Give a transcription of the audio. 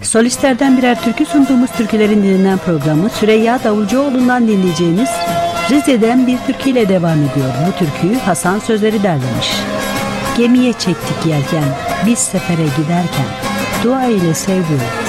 Solistlerden birer türkü sunduğumuz Türkülerin Dilinden programı Süreyya Davulcuoğlu'ndan dinleyeceğimiz Rize'den bir türküyle devam ediyor. Bu türküyü Hasan Sözleri derlemiş. Gemiye çektik yelken, biz sefere giderken, dua ile sevdim,